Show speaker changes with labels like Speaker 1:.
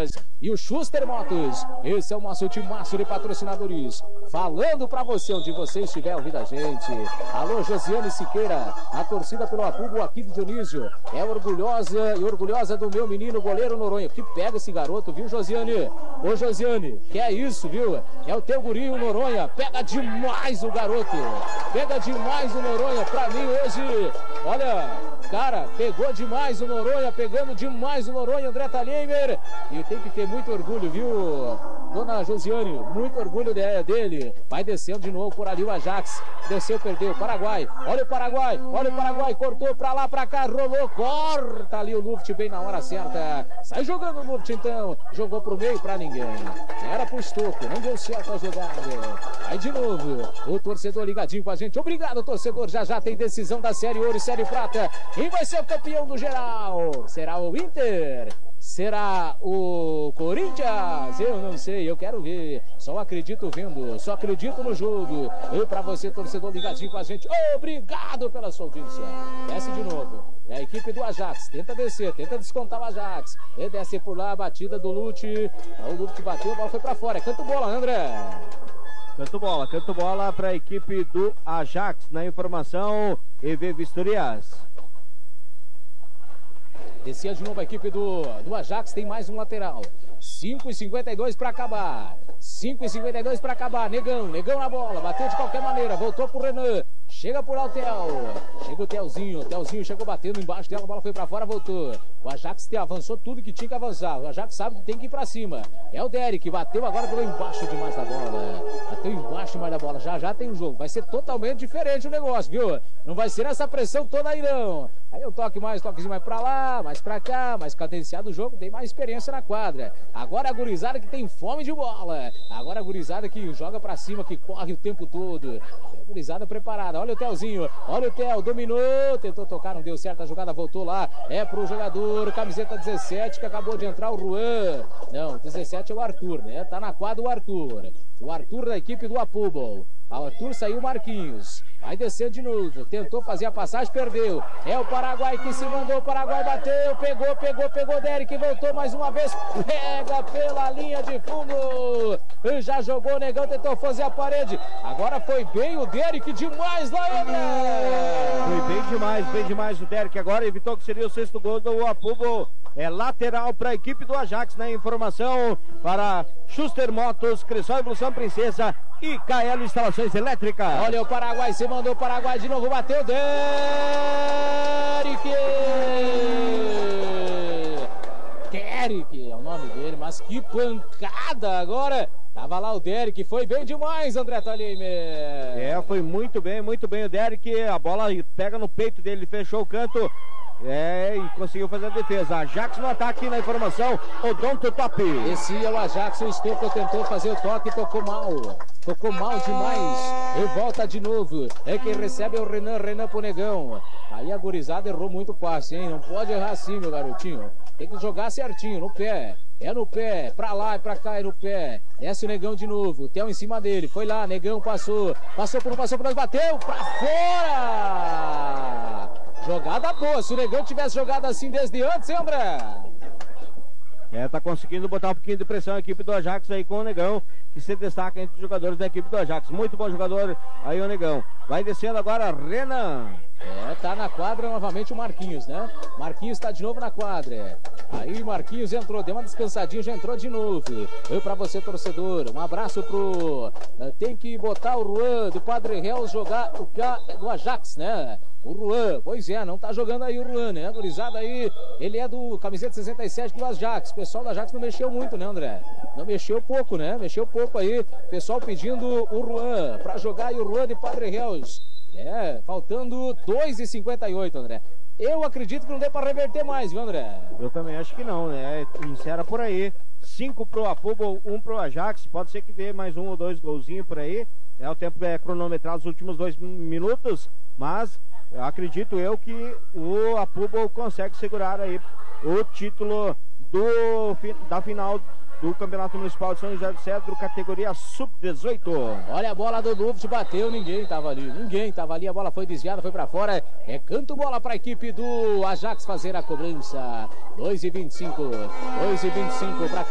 Speaker 1: Vistorias e o Schuster Motos. Esse é o nosso timaço de patrocinadores. Falando pra você, onde você estiver ouvindo a gente. Alô, Josiane Siqueira, a torcida pelo Apubo aqui de Dionísio. É orgulhosa e orgulhosa do meu menino goleiro Noronha. Que pega esse garoto, viu, Josiane? Ô, Josiane, que é isso, viu? É o teu gurinho Noronha. Pega demais o garoto. Pega demais o Noronha. Pra mim hoje, olha, cara, pegou demais o Noronha. Pegando demais o Noronha, André Thalheimer. E tem que ter muito orgulho, viu, dona Josiane? Muito orgulho dele. Vai descendo de novo por ali o Ajax. Desceu, perdeu. Paraguai. Olha o Paraguai. Olha o Paraguai. Cortou pra lá, pra cá. Rolou. Corta ali o Luft bem na hora certa. Sai jogando o Luft então. Jogou pro meio pra ninguém. Era pro Estocco. Não deu certo a jogada. Aí de novo. O torcedor ligadinho com a gente. Obrigado, torcedor. Já já tem decisão da Série Ouro e Série Prata. Quem vai ser o campeão do geral? Será o Inter? Será o Corinthians? Eu não sei, eu quero ver. Só acredito vendo, só acredito no jogo. E pra você, torcedor ligadinho com a gente, obrigado pela sua audiência. Desce de novo. É a equipe do Ajax, tenta descer, tenta descontar o Ajax. E desce por lá, a batida do Lute. O Lute bateu, a bola foi pra fora. Canta bola, André.
Speaker 2: Canto bola pra equipe do Ajax. Na informação, EV Vistorias.
Speaker 1: Descia de novo a equipe do Ajax, tem mais um lateral. 5:52 para acabar. 5:52 para acabar. Negão na bola, bateu de qualquer maneira, voltou pro Renan. Chega por lá o Theo. Chega o Telzinho chegou batendo embaixo dela, a bola foi pra fora, voltou. O Ajax avançou tudo que tinha que avançar. O Ajax sabe que tem que ir pra cima. É o Derek, bateu agora pelo embaixo demais da bola. Bateu embaixo demais da bola. Já tem o jogo. Vai ser totalmente diferente o negócio, viu? Não vai ser essa pressão toda aí, não. Aí eu toquezinho mais pra lá, mais pra cá, mais cadenciado o jogo, tem mais experiência na quadra. Agora a gurizada que tem fome de bola. Agora a gurizada que joga pra cima, que corre o tempo todo. A gurizada preparada. Olha o Telzinho, olha o Tel, dominou, tentou tocar, não deu certo, a jogada voltou lá. É pro jogador, camiseta 17, que acabou de entrar o Juan. Não, 17 é o Arthur, né? Tá na quadra o Arthur. O Arthur da equipe do Apubo. O Arthur saiu o Marquinhos. Vai descendo de novo. Tentou fazer a passagem, perdeu. É o Paraguai que se mandou. O Paraguai bateu. Pegou. Derek voltou mais uma vez. Pega pela linha de fundo. Já jogou o Negão. Tentou fazer a parede. Agora foi bem o Derek. Demais lá, André.
Speaker 2: Foi bem demais o Derek. Agora evitou que seria o sexto gol do Apubo. É lateral para a equipe do Ajax. Na informação para Schuster Motos, Cressol Evolução Princesa e KL Instalações Elétricas.
Speaker 1: Olha o Paraguai, se mandou o Paraguai de novo, bateu Derek. Derek é o nome dele, mas que pancada agora. Tava lá o Derek, foi bem demais, André Thalheimer.
Speaker 2: Foi muito bem o Derek. A bola pega no peito dele, fechou o canto. E conseguiu fazer a defesa. Ajax no ataque, na informação, Odonto Top.
Speaker 1: Esse é o Ajax, o Estocco tentou fazer o toque, tocou mal demais. E volta de novo. É quem recebe é o Renan pro Negão. Aí a gurizada errou muito passe, hein? Não pode errar assim, meu garotinho. Tem que jogar certinho, no pé. É no pé, pra lá e pra cá, é no pé. Desce o Negão de novo, Theo em cima dele. Foi lá, Negão passou por nós, bateu pra fora. Jogada boa, se o Negão tivesse jogado assim desde antes, hein, André?
Speaker 2: Tá conseguindo botar um pouquinho de pressão a equipe do Ajax aí com o Negão, que se destaca entre os jogadores da equipe do Ajax. Muito bom jogador aí o Negão. Vai descendo agora Renan.
Speaker 1: Tá na quadra novamente o Marquinhos, né? Marquinhos tá de novo na quadra. Aí Marquinhos entrou, deu uma descansadinha, já entrou de novo. E pra você, torcedor, um abraço pro... Tem que botar o Juan do Padre Real jogar do Ajax, né? O Juan, pois é, não tá jogando aí o Juan, né? Gurizada aí, ele é do camiseta 67 do Ajax. O pessoal do Ajax não mexeu muito, né, André? Não mexeu pouco, né? Mexeu pouco aí. Pessoal pedindo o Juan pra jogar aí o Juan de Padre Reus. Faltando 2:58, André. Eu acredito que não dê pra reverter mais, viu, André?
Speaker 2: Eu também acho que não, né? Encerra por aí. 5 pro Apubo, 1 pro Ajax. Pode ser que dê mais 1 ou 2 golzinhos por aí. O tempo é cronometrado os últimos 2 minutos, mas acredito eu que o Apubo consegue segurar aí o título da final do Campeonato Municipal de São José do Cedro, categoria Sub-18.
Speaker 1: Olha a bola do Luft, bateu, ninguém tava ali, a bola foi desviada, foi pra fora. Canto bola pra equipe do Ajax fazer a cobrança. 2:25 pra